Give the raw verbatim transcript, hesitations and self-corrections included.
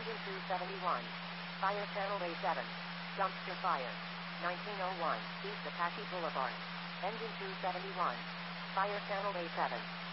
Engine two seventy-one. Fire Channel A seven. Dumpster fire. nineteen oh one, East Apache Boulevard. Engine two seventy-one. Fire Channel A seven.